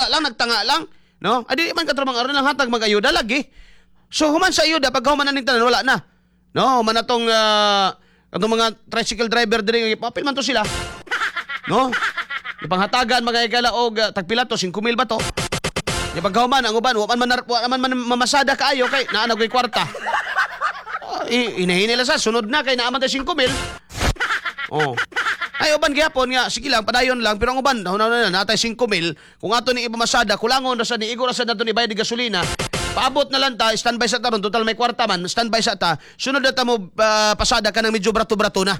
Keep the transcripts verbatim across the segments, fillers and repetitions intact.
nagtanga lang, nagtanga lang, no? Adi man katrabang aron lang hatag mag-ayuda lagi. So human sa ayuda pag human na ning tanan wala na. No, man atong uh, atong mga tricycle driver diri papel man to sila. No? Ipanghatagan mga higala og uh, tagpila to cinco mil ba to? Di paghuman ang uban, wa man man wa man mamasada kaayo kay naa nagoy kwarta. Uh, inahinila sa sunod na kay naa man cinco mil. Oh. Ay, uban gyapon nga, sige lang, padayon lang, pero ang uban, na na na, natay cinco mil, kung ato ni ipamasada, kulangon na sa ni Igor sa nato ni bayad di gasolina, paabot na lang ta, standby sa taron, total may kwarta man, standby sa ta, sunod na ta mo uh, pasada ka ng medyo brato-brato na.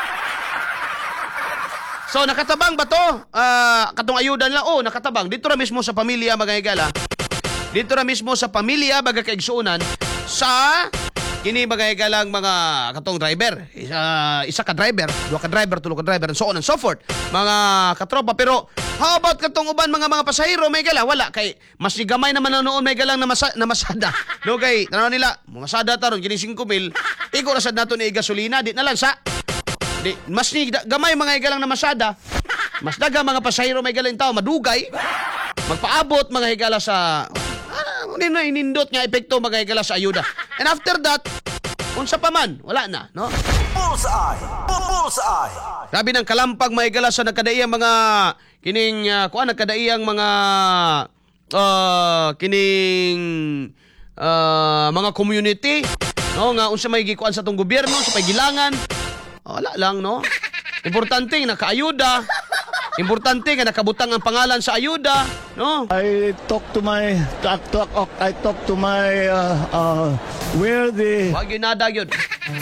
So, nakatabang ba to? Uh, katong ayudan lang, oh, nakatabang. Dito ra mismo sa pamilya, mga higala, dito ra mismo sa pamilya, baga kaigsuunan, sa kini mga higalang mga katong driver, isa, isa ka driver, dua ka driver, tulo ka driver, and so on and so forth. Mga katropa, pero how about katong uban mga mga pasahero, may gala, wala. Kay mas gamay naman na noon may galang na, masa, na masada. No, kay, tanaw nila, masada taron, kini cinco mil, iko rasad nato ni gasolina, di na lang sa, di, mas ni, gamay mga higalang na masada, mas daga mga pasahero may galang tao, madugay, magpaabot mga higala sa, na inindot nga epekto mga higala sa ayuda. And after that, unsa pa man, wala na, no? Bullseye! Bullseye! Grabe ng kalampag mga higala sa nagkadaiyang mga kining uh, kuan nagkadaiyang mga uh, kining uh, mga community, no, nga unsa may gikuan sa tong gobyerno, sa pagilangan. Wala lang, no? Importante nga nakaayuda. Importante nga nakabutang ang pangalan sa ayuda, no? I talk to my talk, talk, I talk to my uh, uh, where the Wag yun nada yun.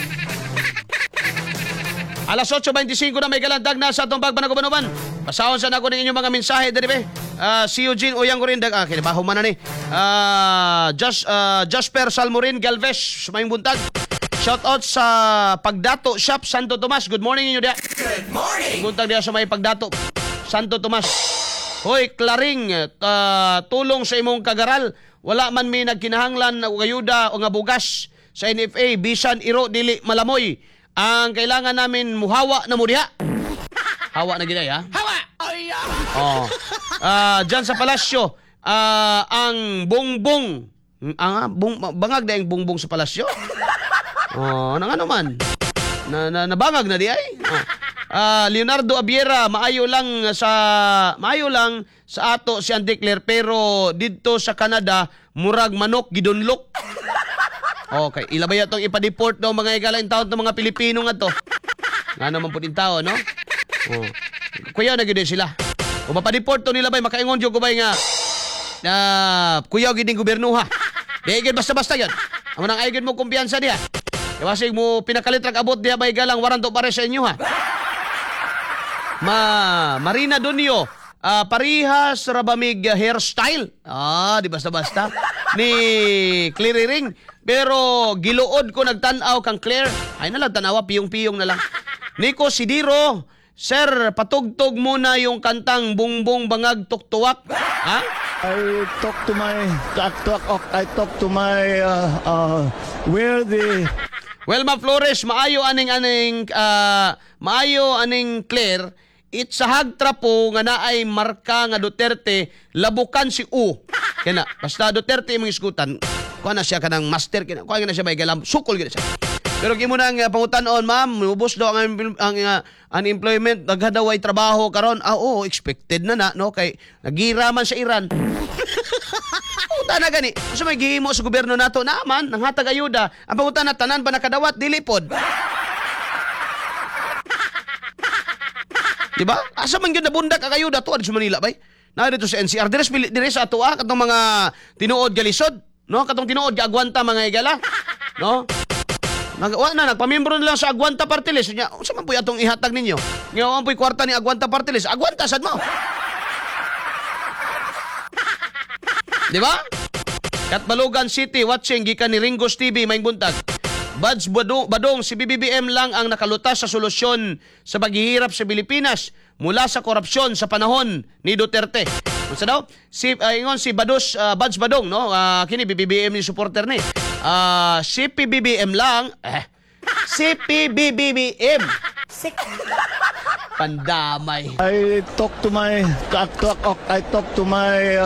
Alas eight twenty-five na may galandag na sa atong bagbanagubanuban. Pasahon sa nako ng inyong mga mensahe diri be. Uh, si Eugene Uyang rin dag ah, kinabaho man na ni. Uh, Just uh, Jasper Salmorin Galvez sumayong buntag. Shout out sa Pagdato Shop Santo Tomas. Good morning inyo dia. Good morning! Buntag dia sa may Pagdato Santo Tomas. Hoy, klaring, uh, tulong sa imong kagaral. Wala man mi nagkinahanglan na ayuda o nga bugas sa N F A, bisan iro dili malamoy. Ang kailangan namin muhawa na mo diha. Hawa na gid ha. Hawa! Ay, Oh. Uh, diyan sa palasyo, uh, ang bongbong, ang bung, bangag na yung bongbong sa palasyo. Oh, nang ano man. Na, na nabangag na di ay. Oh. Uh, Leonardo Abiera, maayo lang sa maayo lang sa ato si Andecler pero didto sa Canada murag manok gidunlok. Okay, ilabay atong ipa-deport daw mga igalain taon ng mga Pilipino nga to. Nga naman po din tao, no? Oh. Kuya na gid sila. O mapa-deport to nila bay makaingon jud ko bay nga na uh, kuya gid ning gobyerno ha. Di gid basta-basta yan. Amo nang aygid mo kumpiyansa diha. Iwasig mo pinakalit rag abot diha bay galang waranto pare sa inyo ha. Ma Marina Donio, uh, parihas rabamig uh, hairstyle. Ah, di basta-basta. Ni Clary Ring. Pero giluod ko nagtanaw kang Claire. Ay na lang tanawa, piyong-piyong na lang. Nico Sidiro, sir, patugtog muna yung kantang Bungbong Bangag Tuktuwak. Ha? I talk to my talk, talk, I talk to my uh, uh, where the Welma Flores, maayo aning aning uh, maayo aning Claire. Itsahag trapo nga naay marka nga Duterte labukan si U. Kaya basta Duterte imong iskutan, kuha na siya kanang master, kuha na siya may galam, sukol gina siya. Pero kimo nang uh, pangutanon, ma'am, ubos daw ang, ang uh, unemployment, naghadaw ay trabaho karon. Ah, oo, expected na na, no? Kay nagira man sa Iran. Puta na gani. So may gihimo sa gobyerno nato naman, nang hatag ayuda. Ang pangutan na tanan ba nakadawat, dili pod. Diba? Asa man gyud nabundak ang ayuda tuad sa Manila bay? Na dito sa N C R dires dire sa ato ah, katong mga tinuod galisod, no? Katong tinuod ga agwanta mga higala, no? Nagawa na nagpamembro na lang sa Agwanta Party List. Nya, unsa man puy atong ihatag ninyo? Ngayon puy kwarta ni Agwanta Party List. Agwanta sad mo. Di ba? Katbalogan City watching gikan ni Ringos T V maing buntag. Buds Badong, Badong, si B B B M lang ang nakalutas sa solusyon sa paghihirap sa Pilipinas mula sa korupsyon sa panahon ni Duterte. Unsa daw? Si uh, ingon si Bados uh, Buds Badong, no? Uh, kini B B B M ni supporter ni. Uh, si P B B M lang, eh. Si P B B M. Sik. Pandamay. I talk to my talk, talk, I talk to my uh,